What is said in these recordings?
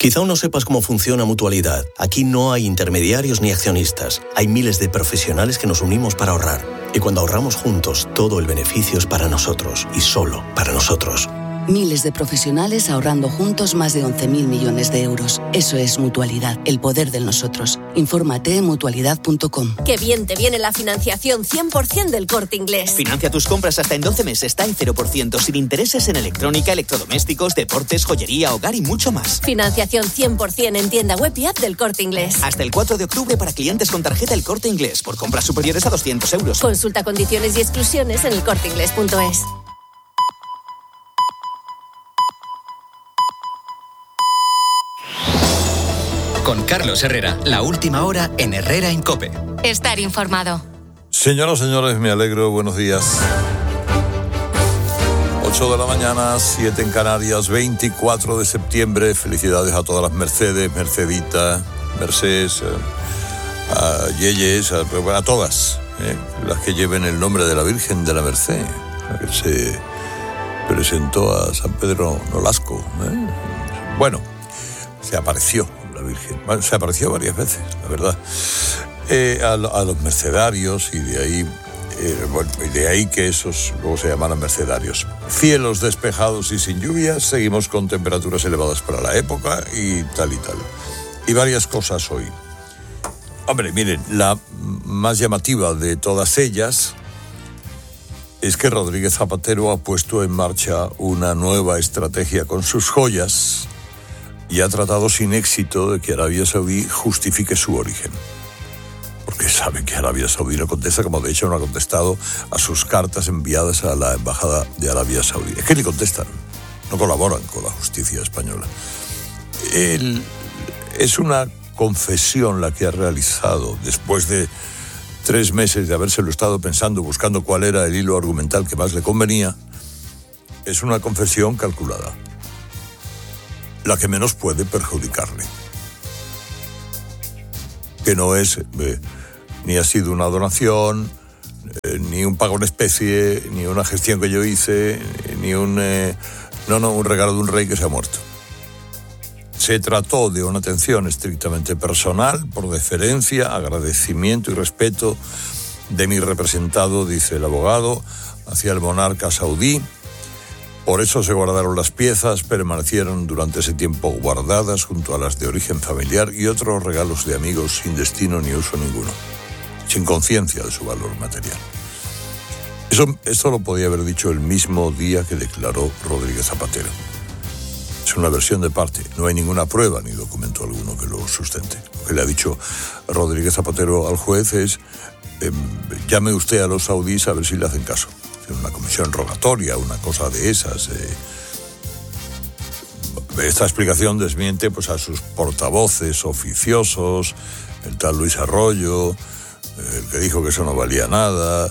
Quizá aún no sepas cómo funciona Mutualidad. Aquí no hay intermediarios ni accionistas. Hay miles de profesionales que nos unimos para ahorrar. Y cuando ahorramos juntos, todo el beneficio es para nosotros y solo para nosotros. Miles de profesionales ahorrando juntos más de 11.000 millones de euros. Eso es Mutualidad, el poder del nosotros. Infórmate en mutualidad.com. Qué bien te viene la financiación 100% del Corte Inglés. Financia tus compras hasta en 12 meses, está en 0%, sin intereses en electrónica, electrodomésticos, deportes, joyería, hogar y mucho más. Financiación 100% en tienda web y app del Corte Inglés. Hasta el 4 de octubre para clientes con tarjeta El Corte Inglés, por compras superiores a 200 euros. Consulta condiciones y exclusiones en elcorteinglés.es. Con Carlos Herrera, la última hora en Herrera en COPE. Estar informado. Señoras, señores, me alegro, buenos días. 8 de la mañana, 7 en Canarias, 24 de septiembre. Felicidades a todas las Mercedes, Mercedita, Mercedes, a Yeyes, a todas, las que lleven el nombre de la Virgen de la Merced, la que se presentó a San Pedro Nolasco. Bueno, se apareció la Virgen. Bueno, se apareció varias veces, la verdad. A los mercedarios y de ahí que esos luego se llamaran mercedarios. Cielos despejados y sin lluvias, seguimos con temperaturas elevadas para la época y tal y tal. Y varias cosas hoy. Hombre, miren, la más llamativa de todas ellas es que Rodríguez Zapatero ha puesto en marcha una nueva estrategia con sus joyas y ha tratado sin éxito de que Arabia Saudí justifique su origen. Porque sabe que Arabia Saudí no contesta, como de hecho no ha contestado a sus cartas enviadas a la Embajada de Arabia Saudí. Es que ni contestan, no colaboran con la justicia española. Es una confesión la que ha realizado después de 3 meses de habérselo estado pensando, buscando cuál era el hilo argumental que más le convenía. Es una confesión calculada, la que menos puede perjudicarle. Que no es, ni ha sido una donación, ni un pago en especie, ni una gestión que yo hice, ni un regalo de un rey que se ha muerto. Se trató de una atención estrictamente personal, por deferencia, agradecimiento y respeto de mi representado, dice el abogado, hacia el monarca saudí. Por eso se guardaron las piezas, permanecieron durante ese tiempo guardadas junto a las de origen familiar y otros regalos de amigos sin destino ni uso ninguno, sin conciencia de su valor material. Esto lo podía haber dicho el mismo día que declaró Rodríguez Zapatero. Es una versión de parte, no hay ninguna prueba ni documento alguno que lo sustente. Lo que le ha dicho Rodríguez Zapatero al juez es, llame usted a los saudíes a ver si le hacen caso. Una comisión rogatoria, una cosa de esas. Esta explicación desmiente pues, a sus portavoces oficiosos, el tal Luis Arroyo, el que dijo que eso no valía nada.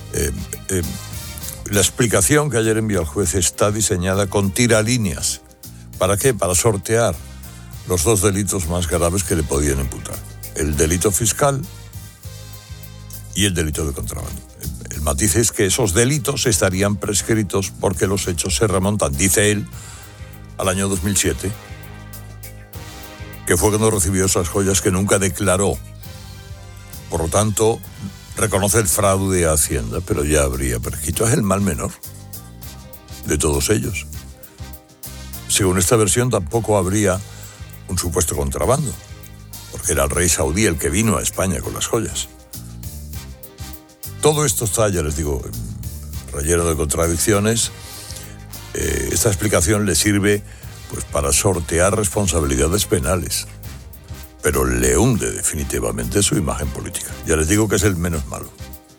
La explicación que ayer envió al juez está diseñada con tiralíneas. ¿Para qué? Para sortear los 2 delitos más graves que le podían imputar. El delito fiscal y el delito de contrabando. El matiz es que esos delitos estarían prescritos porque los hechos se remontan, dice él, al año 2007, que fue cuando recibió esas joyas que nunca declaró. Por lo tanto, reconoce el fraude a Hacienda, pero ya habría prescrito. Es el mal menor de todos ellos. Según esta versión, tampoco habría un supuesto contrabando, porque era el rey saudí el que vino a España con las joyas. Todo esto está, ya les digo, relleno de contradicciones. Esta explicación le sirve pues, para sortear responsabilidades penales, pero le hunde definitivamente su imagen política. Ya les digo que es el menos malo.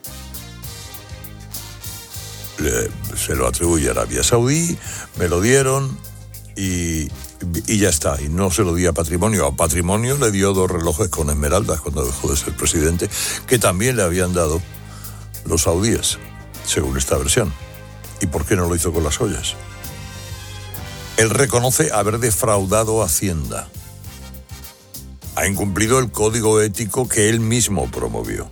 Se lo atribuye a Arabia Saudí, me lo dieron y ya está. Y no se lo di a Patrimonio. A Patrimonio le dio 2 relojes con esmeraldas cuando dejó de ser presidente, que también le habían dado los saudíes, según esta versión. ¿Y por qué no lo hizo con las joyas? Él reconoce haber defraudado a Hacienda. Ha incumplido el código ético que él mismo promovió.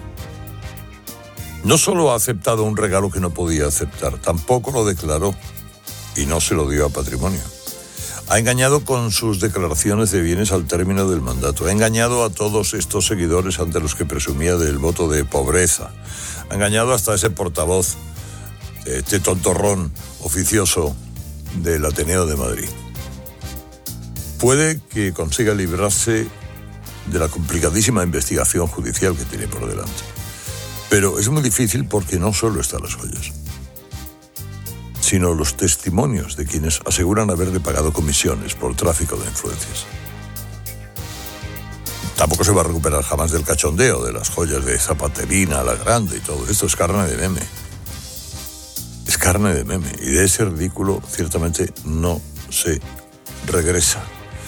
No solo ha aceptado un regalo que no podía aceptar, tampoco lo declaró y no se lo dio a Patrimonio. Ha engañado con sus declaraciones de bienes al término del mandato. Ha engañado a todos estos seguidores ante los que presumía del voto de pobreza. Ha engañado hasta ese portavoz, este tontorrón oficioso del Ateneo de Madrid. Puede que consiga librarse de la complicadísima investigación judicial que tiene por delante. Pero es muy difícil porque no solo están las joyas, sino los testimonios de quienes aseguran haberle pagado comisiones por tráfico de influencias. Tampoco se va a recuperar jamás del cachondeo de las joyas de Zapaterina, La Grande y todo esto. Es carne de meme. Es carne de meme. Y de ese ridículo ciertamente no se regresa.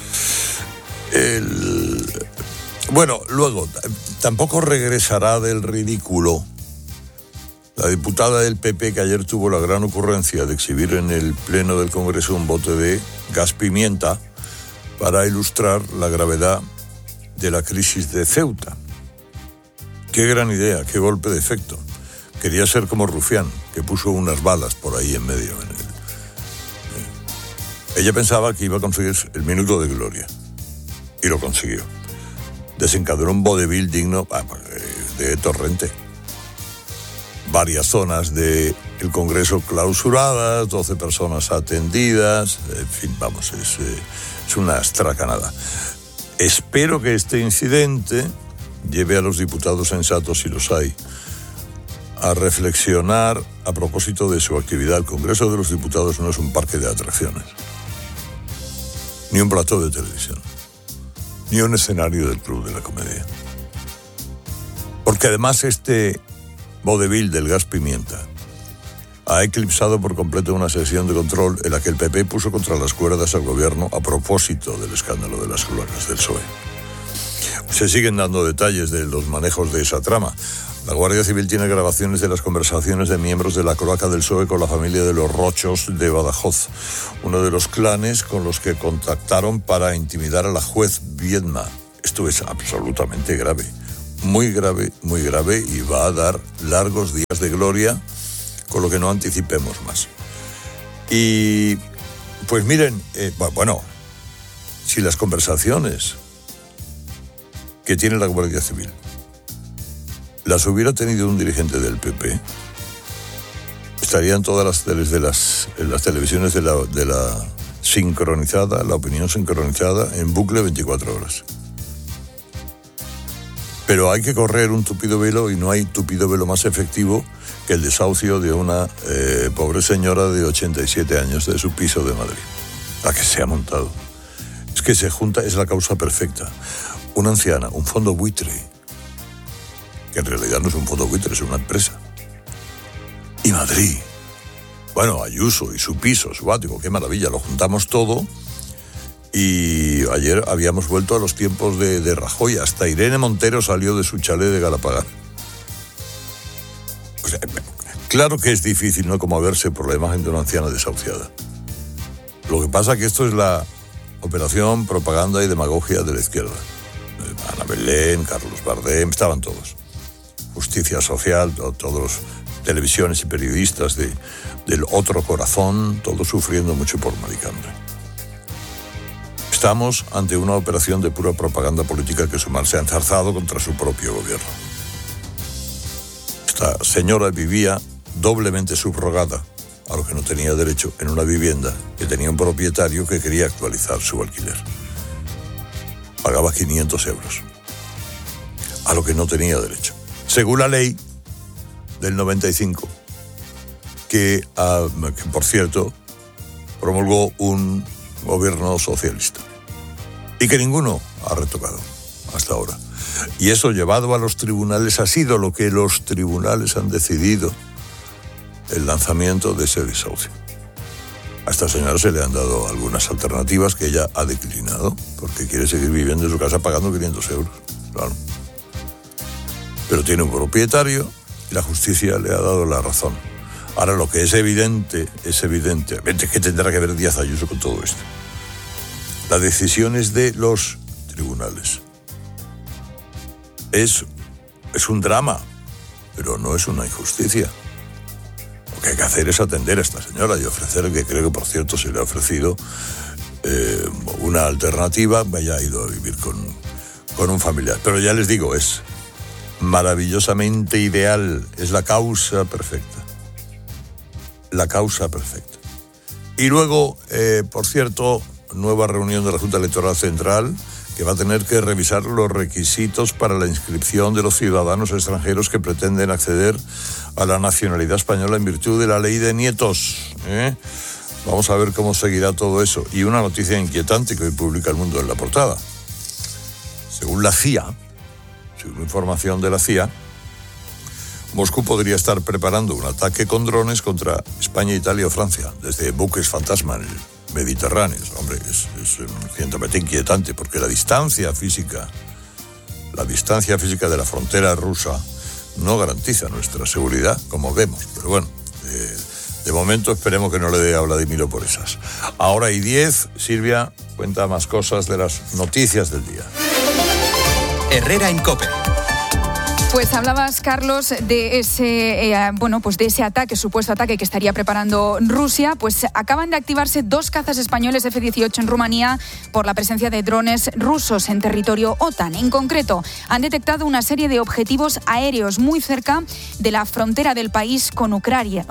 Bueno, luego, tampoco regresará del ridículo la diputada del PP que ayer tuvo la gran ocurrencia de exhibir en el Pleno del Congreso un bote de gas pimienta para ilustrar la gravedad de la crisis de Ceuta. Qué gran idea, qué golpe de efecto. Quería ser como Rufián, que puso unas balas por ahí en medio. Ella pensaba que iba a conseguir el minuto de gloria. Y lo consiguió. Desencadenó un vodevil digno de Torrente. Varias zonas del Congreso clausuradas, 12 personas atendidas, en fin, vamos, es una estracanada. Espero que este incidente lleve a los diputados sensatos, si los hay, a reflexionar a propósito de su actividad. El Congreso de los Diputados no es un parque de atracciones, ni un plató de televisión, ni un escenario del Club de la Comedia. Porque además este vodevil del gas pimienta ha eclipsado por completo una sesión de control en la que el PP puso contra las cuerdas al gobierno a propósito del escándalo de las cloacas del PSOE. Se siguen dando detalles de los manejos de esa trama. La Guardia Civil tiene grabaciones de las conversaciones de miembros de la cloaca del PSOE con la familia de los Rochos de Badajoz, uno de los clanes con los que contactaron para intimidar a la juez Viedma. Esto es absolutamente grave, muy grave, y va a dar largos días de gloria, con lo que no anticipemos más. Y pues miren, bueno, si las conversaciones que tiene la Guardia Civil las hubiera tenido un dirigente del PP, estarían todas las en las televisiones de la sincronizada, la opinión sincronizada, en bucle 24 horas. Pero hay que correr un tupido velo, y no hay tupido velo más efectivo que el desahucio de una pobre señora de 87 años de su piso de Madrid, la que se ha montado. Es que se junta, es la causa perfecta. Una anciana, un fondo buitre, que en realidad no es un fondo buitre, es una empresa. Y Madrid. Bueno, Ayuso y su piso, su ático, qué maravilla, lo juntamos todo. Y ayer habíamos vuelto a los tiempos de Rajoy. Hasta Irene Montero salió de su chalet de Galapagar. O sea, claro que es difícil no conmoverse por la imagen de una anciana desahuciada. Lo que pasa es que esto es la operación propaganda y demagogia de la izquierda. Ana Belén, Carlos Bardem, estaban todos. Justicia Social, todos los televisiones y periodistas del otro corazón, todos sufriendo mucho por Maricambre. Estamos ante una operación de pura propaganda política que Sumar se ha enzarzado contra su propio gobierno. Esta señora vivía doblemente subrogada, a lo que no tenía derecho, en una vivienda que tenía un propietario que quería actualizar su alquiler. Pagaba 500 euros, a lo que no tenía derecho, según la ley del 95, que por cierto, promulgó un gobierno socialista y que ninguno ha retocado hasta ahora. Y eso, llevado a los tribunales, ha sido lo que los tribunales han decidido, el lanzamiento de ese desahucio. A esta señora se le han dado algunas alternativas que ella ha declinado, porque quiere seguir viviendo en su casa pagando 500 euros, claro. Pero tiene un propietario y la justicia le ha dado la razón. Ahora, lo que es evidente es que tendrá que ver Díaz Ayuso con todo esto. La decisión es de los tribunales. Es un drama, pero no es una injusticia. Lo que hay que hacer es atender a esta señora y ofrecerle, que creo que por cierto se le ha ofrecido, una alternativa, haya ido a vivir con un familiar. Pero ya les digo, es maravillosamente ideal, es la causa perfecta. La causa perfecta. Y luego, por cierto, nueva reunión de la Junta Electoral Central, que va a tener que revisar los requisitos para la inscripción de los ciudadanos extranjeros que pretenden acceder a la nacionalidad española en virtud de la ley de nietos. Vamos a ver cómo seguirá todo eso. Y una noticia inquietante que hoy publica El Mundo en la portada. Según la CIA, según información de la CIA, Moscú podría estar preparando un ataque con drones contra España, Italia o Francia, desde buques fantasma en el Mediterráneo. Hombre, es ciertamente inquietante porque la distancia física de la frontera rusa no garantiza nuestra seguridad, como vemos. Pero bueno, de momento esperemos que no le dé a Vladimiro por esas. Ahora y 10, Silvia cuenta más cosas de las noticias del día. Herrera en COPE. Pues hablabas, Carlos, de ese ataque, supuesto ataque que estaría preparando Rusia. Pues acaban de activarse 2 cazas españoles F-18 en Rumanía por la presencia de drones rusos en territorio OTAN. En concreto, han detectado una serie de objetivos aéreos muy cerca de la frontera del país con Ucrania.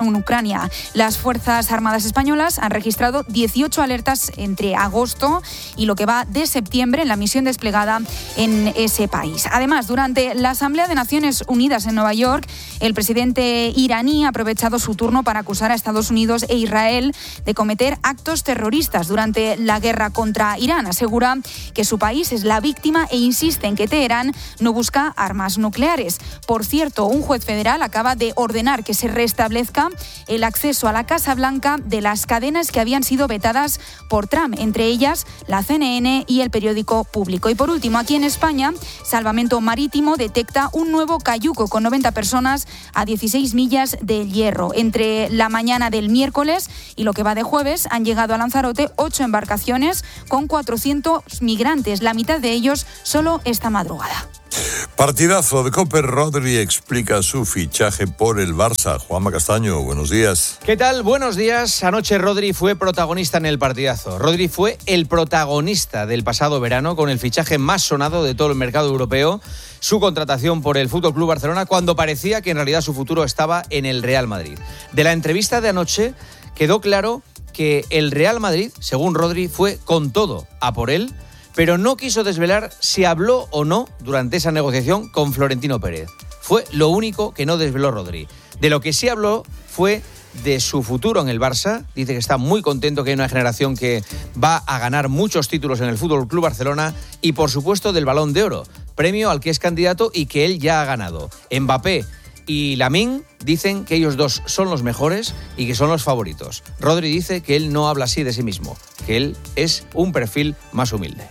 Las Fuerzas Armadas españolas han registrado 18 alertas entre agosto y lo que va de septiembre en la misión desplegada en ese país. Además, durante la Asamblea de Naciones Unidas en Nueva York, el presidente iraní ha aprovechado su turno para acusar a Estados Unidos e Israel de cometer actos terroristas durante la guerra contra Irán. Asegura que su país es la víctima e insiste en que Teherán no busca armas nucleares. Por cierto, un juez federal acaba de ordenar que se restablezca el acceso a la Casa Blanca de las cadenas que habían sido vetadas por Trump, entre ellas la CNN y el periódico Público. Y por último, aquí en España, Salvamento Marítimo detecta un nuevo cayuco con 90 personas a 16 millas del Hierro. Entre la mañana del miércoles y lo que va de jueves han llegado a Lanzarote 8 embarcaciones con 400 migrantes, la mitad de ellos solo esta madrugada. Partidazo de COPE. Rodri explica su fichaje por el Barça. Juanma Castaño, buenos días. ¿Qué tal? Buenos días. Anoche Rodri fue protagonista en el partidazo. Rodri fue el protagonista del pasado verano con el fichaje más sonado de todo el mercado europeo, su contratación por el FC Barcelona, cuando parecía que en realidad su futuro estaba en el Real Madrid. De la entrevista de anoche quedó claro que el Real Madrid, según Rodri, fue con todo a por él, pero no quiso desvelar si habló o no durante esa negociación con Florentino Pérez. Fue lo único que no desveló Rodri. De lo que sí habló fue de su futuro en el Barça. Dice que está muy contento, que hay una generación que va a ganar muchos títulos en el FC Barcelona y, por supuesto, del Balón de Oro, premio al que es candidato y que él ya ha ganado. Mbappé y Lamine dicen que ellos dos son los mejores y que son los favoritos. Rodri dice que él no habla así de sí mismo, que él es un perfil más humilde.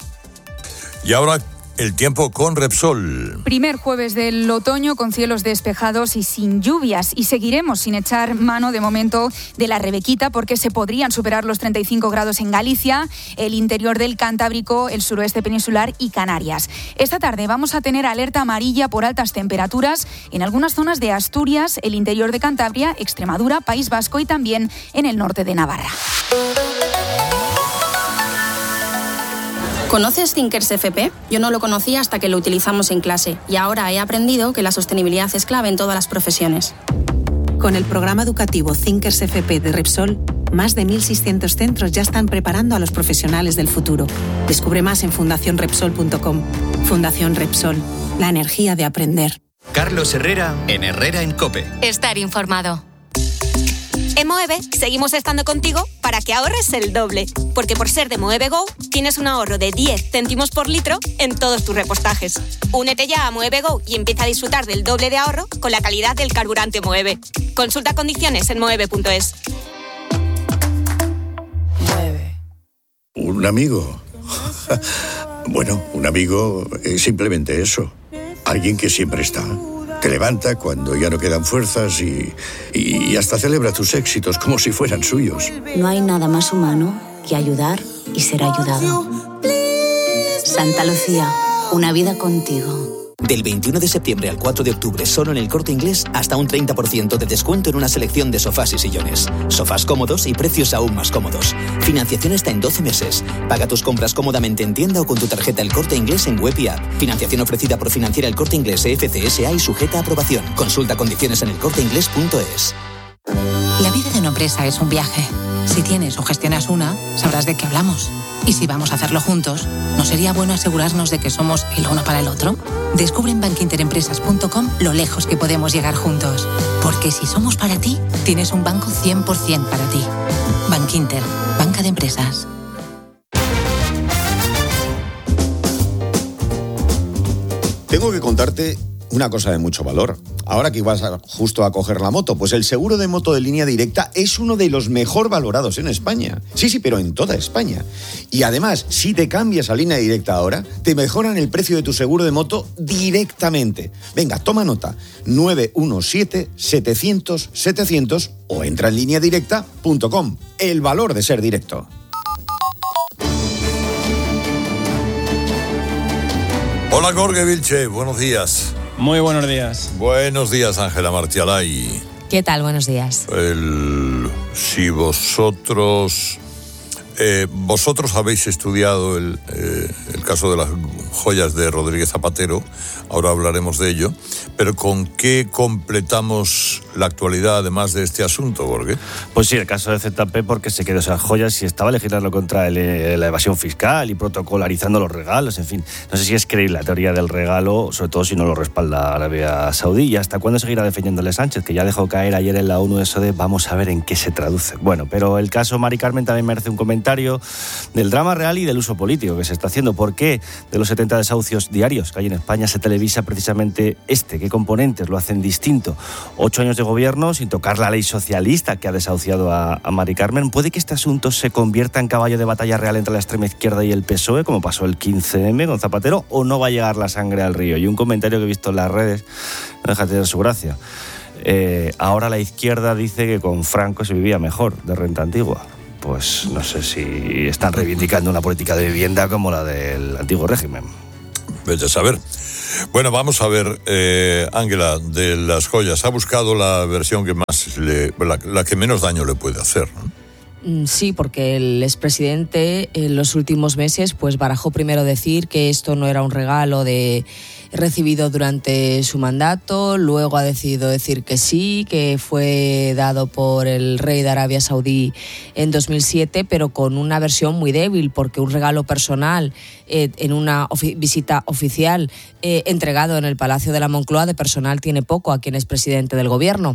Y ahora el tiempo con Repsol. Primer jueves del otoño con cielos despejados y sin lluvias. Y seguiremos sin echar mano de momento de la Rebequita porque se podrían superar los 35 grados en Galicia, el interior del Cantábrico, el suroeste peninsular y Canarias. Esta tarde vamos a tener alerta amarilla por altas temperaturas en algunas zonas de Asturias, el interior de Cantabria, Extremadura, País Vasco y también en el norte de Navarra. ¿Conoces Thinkers FP? Yo no lo conocía hasta que lo utilizamos en clase y ahora he aprendido que la sostenibilidad es clave en todas las profesiones. Con el programa educativo Thinkers FP de Repsol, más de 1.600 centros ya están preparando a los profesionales del futuro. Descubre más en fundacionrepsol.com. Fundación Repsol, la energía de aprender. Carlos Herrera en Herrera en COPE. Estar informado. En Moeve seguimos estando contigo para que ahorres el doble, porque por ser de Moeve Go tienes un ahorro de 10 céntimos por litro en todos tus repostajes. Únete ya a Moeve Go y empieza a disfrutar del doble de ahorro con la calidad del carburante Moeve. Consulta condiciones en moeve.es. ¿Un amigo? Bueno, un amigo es simplemente eso. Alguien que siempre está. Te levanta cuando ya no quedan fuerzas y hasta celebra tus éxitos como si fueran suyos. No hay nada más humano que ayudar y ser ayudado. Santa Lucía, una vida contigo. Del 21 de septiembre al 4 de octubre, solo en El Corte Inglés, hasta un 30% de descuento en una selección de sofás y sillones. Sofás cómodos y precios aún más cómodos. Financiación hasta en 12 meses. Paga tus compras cómodamente en tienda o con tu tarjeta El Corte Inglés en web y app. Financiación ofrecida por Financiera El Corte Inglés FCSA y sujeta a aprobación. Consulta condiciones en elcorteinglés.es. La vida de una empresa es un viaje. Si tienes o gestionas una, sabrás de qué hablamos. Y si vamos a hacerlo juntos, ¿no sería bueno asegurarnos de que somos el uno para el otro? Descubre en bankinterempresas.com lo lejos que podemos llegar juntos. Porque si somos para ti, tienes un banco 100% para ti. Bankinter, banca de empresas. Tengo que contarte una cosa de mucho valor. Ahora que vas justo a coger la moto, pues el seguro de moto de Línea Directa es uno de los mejor valorados en España. Sí, pero en toda España. Y además, si te cambias a Línea Directa ahora, te mejoran el precio de tu seguro de moto directamente. Venga, toma nota. 917-700-700 o entra en lineadirecta.com. El valor de ser directo. Hola, Jorge Vilche, buenos días. Muy buenos días. Buenos días, Ángela Martialay. ¿Qué tal? Buenos días. Si vosotros habéis estudiado el caso de las joyas de Rodríguez Zapatero, ahora hablaremos de ello, pero ¿con qué completamos la actualidad además de este asunto, Jorge? Pues sí, el caso de ZP, porque se quedó esas joyas y estaba legislando contra la evasión fiscal y protocolarizando los regalos, en fin. No sé si es creíble la teoría del regalo, sobre todo si no lo respalda Arabia Saudí. ¿Y hasta cuándo seguirá defendiéndole Sánchez, que ya dejó caer ayer en la ONU eso de vamos a ver en qué se traduce? Bueno, pero el caso Mari Carmen también merece un comentario del drama real y del uso político que se está haciendo. ¿Por qué de los 70 desahucios diarios que hay en España se televisa precisamente este? ¿Qué componentes lo hacen distinto? 8 años de gobierno sin tocar la ley socialista que ha desahuciado a Mari Carmen. ¿Puede que este asunto se convierta en caballo de batalla real entre la extrema izquierda y el PSOE, como pasó el 15M con Zapatero, o no va a llegar la sangre al río? Y un comentario que he visto en las redes no deja de tener su gracia. Ahora la izquierda dice que con Franco se vivía mejor, de renta antigua. Pues no sé si están reivindicando una política de vivienda como la del antiguo régimen. Vete a saber. Bueno, vamos a ver, Ángela, de las joyas. Ha buscado la versión que más la que menos daño le puede hacer, ¿no? Sí, porque el expresidente en los últimos meses pues barajó primero decir que esto no era un regalo recibido durante su mandato, luego ha decidido decir que sí, que fue dado por el rey de Arabia Saudí en 2007, pero con una versión muy débil, porque un regalo personal en una visita oficial entregado en el Palacio de la Moncloa de personal tiene poco a quien es presidente del gobierno.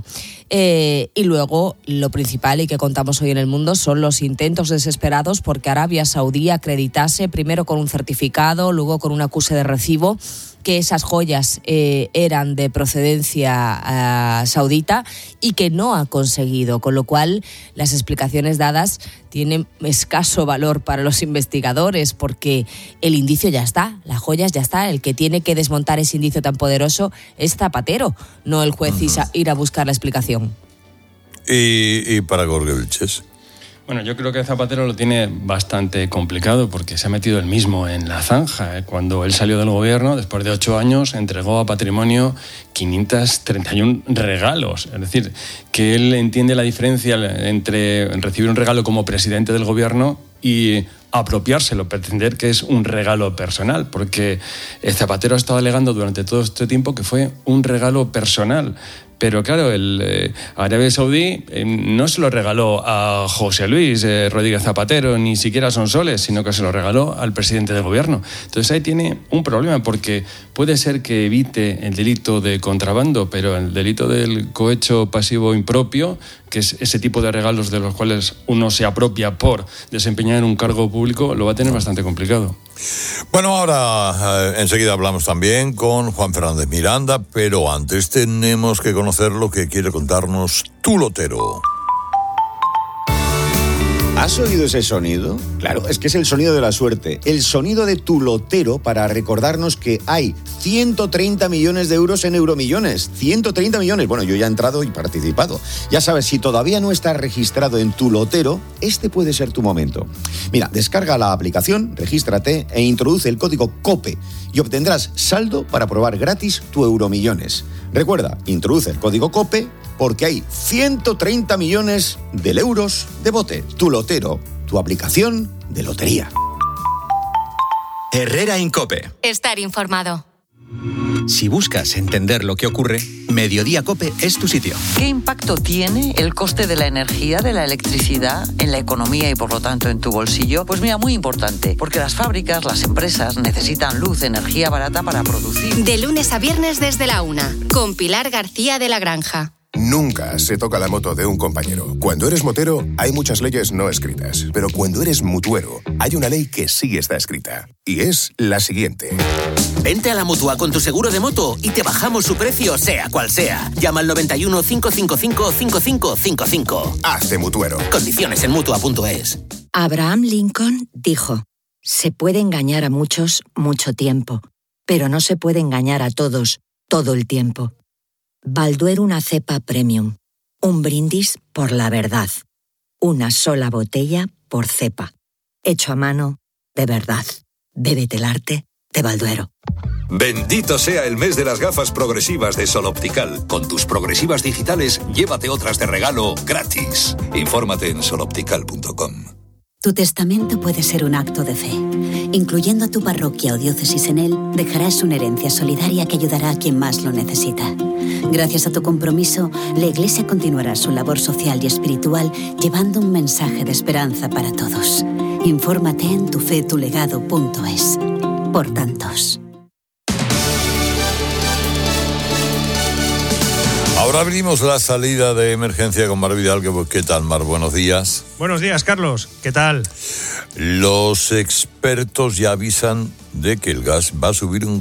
Y luego lo principal y que contamos hoy en El Mundo son los intentos desesperados porque Arabia Saudí acreditase primero con un certificado, luego con un acuse de recibo que esas joyas eran de procedencia saudita y que no ha conseguido, con lo cual las explicaciones dadas tienen escaso valor para los investigadores porque el indicio ya está, las joyas ya está, el que tiene que desmontar ese indicio tan poderoso es Zapatero, no el juez ir a buscar la explicación. ¿Y para Jorge Vilches? Bueno, yo creo que Zapatero lo tiene bastante complicado porque se ha metido él mismo en la zanja. Cuando él salió del gobierno, después de 8 años, entregó a Patrimonio 531 regalos. Es decir, que él entiende la diferencia entre recibir un regalo como presidente del gobierno y apropiárselo, pretender que es un regalo personal, porque Zapatero ha estado alegando durante todo este tiempo que fue un regalo personal. Pero claro, Arabia Saudí no se lo regaló a José Luis Rodríguez Zapatero, ni siquiera a Sonsoles, sino que se lo regaló al presidente del gobierno. Entonces ahí tiene un problema, porque puede ser que evite el delito de contrabando, pero el delito del cohecho pasivo impropio, que es ese tipo de regalos de los cuales uno se apropia por desempeñar un cargo público, lo va a tener bastante complicado. Bueno, ahora enseguida hablamos también con Juan Fernández Miranda, pero antes tenemos que conocer lo que quiere contarnos tu lotero. ¿Has oído ese sonido? Claro, es que es el sonido de la suerte. El sonido de tu lotero para recordarnos que hay 130 millones de euros en Euromillones. 130 millones. Bueno, yo ya he entrado y participado. Ya sabes, si todavía no estás registrado en tu lotero, este puede ser tu momento. Mira, descarga la aplicación, regístrate e introduce el código COPE y obtendrás saldo para probar gratis tu Euromillones. Recuerda, introduce el código COPE porque hay 130 millones de euros de bote. Tu lotero, tu aplicación de lotería. Herrera Incope. Estar informado. Si buscas entender lo que ocurre, Mediodía Cope es tu sitio. ¿Qué impacto tiene el coste de la energía, de la electricidad, en la economía y por lo tanto en tu bolsillo? Pues mira, muy importante, porque las fábricas, las empresas necesitan luz, energía barata para producir. De lunes a viernes desde la 1, con Pilar García de la Granja. Nunca se toca la moto de un compañero. Cuando eres motero, hay muchas leyes no escritas. Pero cuando eres mutuero, hay una ley que sí está escrita. Y es la siguiente. Vente a la Mutua con tu seguro de moto y te bajamos su precio, sea cual sea. Llama al 91 555 5555. Hazte mutuero. Condiciones en Mutua.es. Abraham Lincoln dijo: se puede engañar a muchos mucho tiempo, pero no se puede engañar a todos todo el tiempo. Balduero una cepa premium. Un brindis por la verdad. Una sola botella por cepa. Hecho a mano de verdad. Bébete el arte de Balduero. Bendito sea el mes de las gafas progresivas de Sol Optical. Con tus progresivas digitales, llévate otras de regalo gratis. Infórmate en soloptical.com. Tu testamento puede ser un acto de fe. Incluyendo tu parroquia o diócesis en él, dejarás una herencia solidaria que ayudará a quien más lo necesita. Gracias a tu compromiso, la Iglesia continuará su labor social y espiritual llevando un mensaje de esperanza para todos. Infórmate en tufetulegado.es. Por tantos. Ahora abrimos la salida de emergencia con Mar Vidal. ¿Qué tal, Mar? Buenos días. Buenos días, Carlos. ¿Qué tal? Los expertos ya avisan de que el gas va a subir un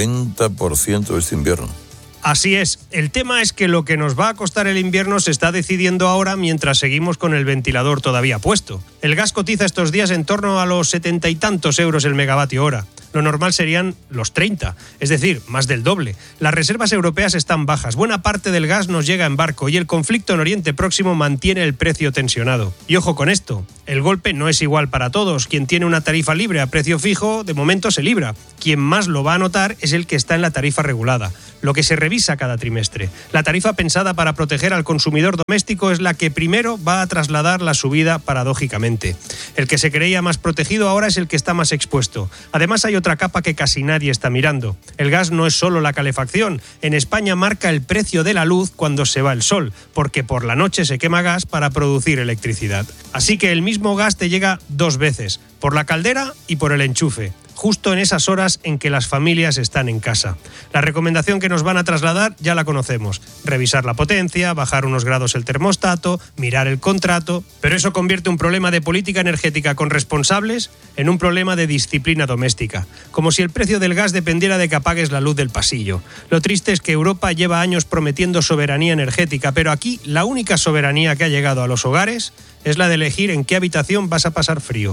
40% este invierno. Así es. El tema es que lo que nos va a costar el invierno se está decidiendo ahora mientras seguimos con el ventilador todavía puesto. El gas cotiza estos días en torno a los 70 y tantos euros el megavatio hora. Lo normal serían los 30, es decir, más del doble. Las reservas europeas están bajas, buena parte del gas nos llega en barco y el conflicto en Oriente Próximo mantiene el precio tensionado. Y ojo con esto, el golpe no es igual para todos. Quien tiene una tarifa libre a precio fijo, de momento se libra. Quien más lo va a notar es el que está en la tarifa regulada, lo que se revisa cada trimestre. La tarifa pensada para proteger al consumidor doméstico es la que primero va a trasladar la subida paradójicamente. El que se creía más protegido ahora es el que está más expuesto. Además hay otra capa que casi nadie está mirando. El gas no es solo la calefacción. En España marca el precio de la luz cuando se va el sol, porque por la noche se quema gas para producir electricidad. Así que el mismo gas te llega dos veces, por la caldera y por el enchufe, justo en esas horas en que las familias están en casa. La recomendación que nos van a trasladar ya la conocemos. Revisar la potencia, bajar unos grados el termostato, mirar el contrato, pero eso convierte un problema de política energética con responsables en un problema de disciplina doméstica, como si el precio del gas dependiera de que apagues la luz del pasillo. Lo triste es que Europa lleva años prometiendo soberanía energética, pero aquí la única soberanía que ha llegado a los hogares es la de elegir en qué habitación vas a pasar frío.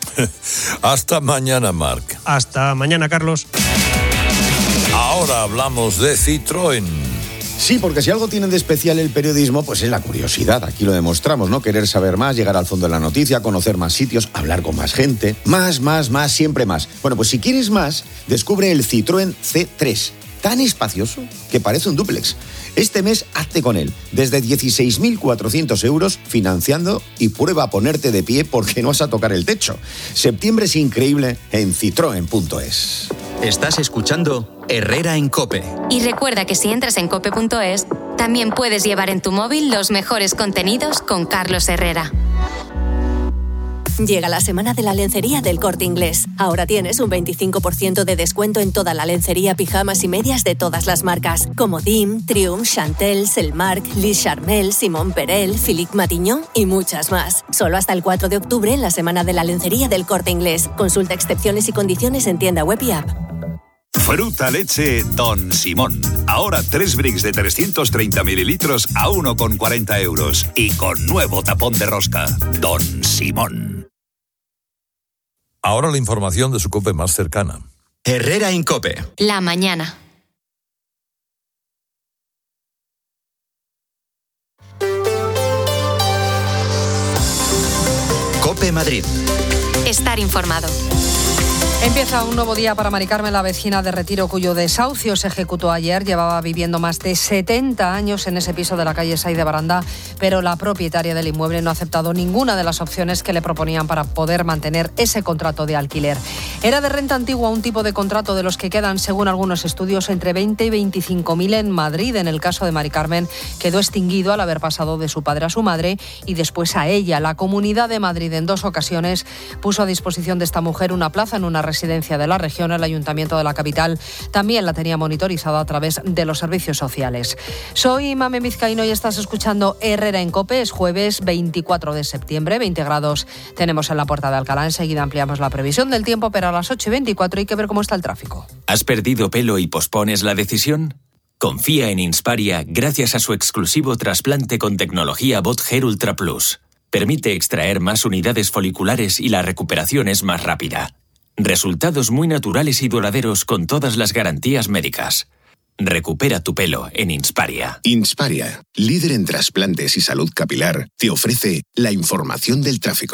Hasta mañana, Marc. Hasta mañana, Carlos. Ahora hablamos de Citroën. Sí, porque si algo tiene de especial el periodismo, pues es la curiosidad. Aquí lo demostramos, ¿no? Querer saber más, llegar al fondo de la noticia, conocer más sitios, hablar con más gente. Más, siempre más. Bueno, pues si quieres más, descubre el Citroën C3. Tan espacioso que parece un dúplex. Este mes hazte con él. Desde 16.400 euros financiando y prueba a ponerte de pie porque no vas a tocar el techo. Septiembre es increíble en citroen.es. Estás escuchando Herrera en COPE. Y recuerda que si entras en cope.es, también puedes llevar en tu móvil los mejores contenidos con Carlos Herrera. Llega la semana de la lencería del Corte Inglés. Ahora tienes un 25% de descuento en toda la lencería, pijamas y medias de todas las marcas, como Dim, Triumph, Chantel, Selmark, Lis Charmel, Simon Perel, Philippe Matignon y muchas más. Solo hasta el 4 de octubre en la semana de la lencería del Corte Inglés. Consulta excepciones y condiciones en tienda web y app. Fruta leche Don Simón. Ahora 3 bricks de 330 mililitros a 1,40 euros. Y con nuevo tapón de rosca. Don Simón. Ahora la información de su COPE más cercana. Herrera Incope. La mañana. COPE Madrid. Estar informado. Empieza un nuevo día para Mari Carmen, la vecina de Retiro, cuyo desahucio se ejecutó ayer. Llevaba viviendo más de 70 años en ese piso de la calle Saiz de Baranda, pero la propietaria del inmueble no ha aceptado ninguna de las opciones que le proponían para poder mantener ese contrato de alquiler. Era de renta antigua, un tipo de contrato de los que quedan, según algunos estudios, entre 20 y 25.000 en Madrid. En el caso de Mari Carmen, quedó extinguido al haber pasado de su padre a su madre y después a ella. La Comunidad de Madrid en 2 ocasiones puso a disposición de esta mujer una plaza en una residencia de la región. El Ayuntamiento de la capital también la tenía monitorizada a través de los servicios sociales. Soy Mame Vizcaíno y estás escuchando Herrera en COPE. Es jueves 24 de septiembre, 20 grados tenemos en la Puerta de Alcalá. Enseguida ampliamos la previsión del tiempo, pero a las 8:24 hay que ver cómo está el tráfico. ¿Has perdido pelo y pospones la decisión? Confía en Insparia gracias a su exclusivo trasplante con tecnología Bot Hair Ultra Plus. Permite extraer más unidades foliculares y la recuperación es más rápida. Resultados muy naturales y duraderos con todas las garantías médicas. Recupera tu pelo en Insparia. Insparia, líder en trasplantes y salud capilar, te ofrece la información del tráfico.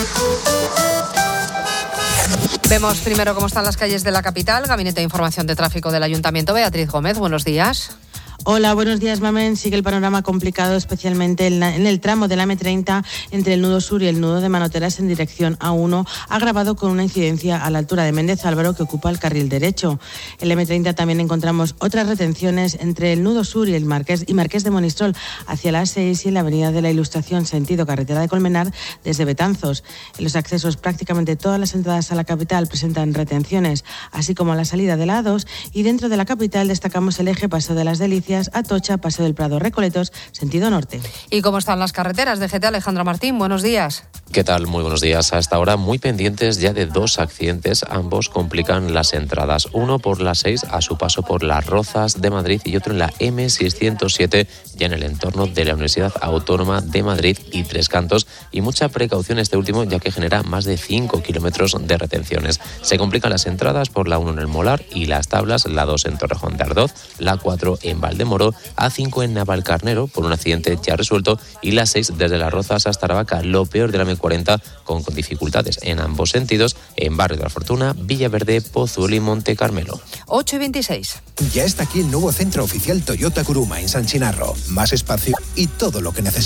Vemos primero cómo están las calles de la capital. Gabinete de Información de Tráfico del Ayuntamiento. Beatriz Gómez, buenos días. Hola, buenos días, Mamen. Sigue el panorama complicado, especialmente en el tramo de la M30 entre el nudo sur y el nudo de Manoteras en dirección A1, agravado con una incidencia a la altura de Méndez Álvaro que ocupa el carril derecho. En la M30 también encontramos otras retenciones entre el nudo sur y el Marqués de Monistrol hacia la A6 y en la avenida de la Ilustración sentido carretera de Colmenar desde Betanzos. En los accesos prácticamente todas las entradas a la capital presentan retenciones, así como la salida de la A2, y dentro de la capital destacamos el eje Paseo de las Delicias, Atocha, Paseo del Prado, Recoletos, sentido norte. ¿Y cómo están las carreteras? DGT, Alejandra Martín, buenos días. ¿Qué tal? Muy buenos días. A esta hora muy pendientes ya de 2 accidentes. Ambos complican las entradas. Uno por la 6 a su paso por Las Rozas de Madrid y otro en la M607 ya en el entorno de la Universidad Autónoma de Madrid y Tres Cantos. Y mucha precaución este último ya que genera más de 5 kilómetros de retenciones. Se complican las entradas por la 1 en el Molar y Las Tablas, la 2 en Torrejón de Ardoz, la 4 en Valdemoro, A5 en Navalcarnero por un accidente ya resuelto y la 6 desde Las Rozas hasta Aravaca. Lo peor de la M40 con dificultades en ambos sentidos en Barrio de la Fortuna, Villaverde, Pozuelo y Monte Carmelo. 8:26. Ya está aquí el nuevo centro oficial Toyota Kuruma en San Chinarro. Más espacio y todo lo que necesitas.